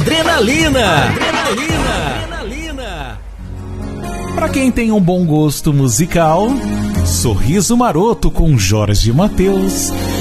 Adrenalina. Para quem tem um bom gosto musical, Sorriso Maroto com Jorge Mateus.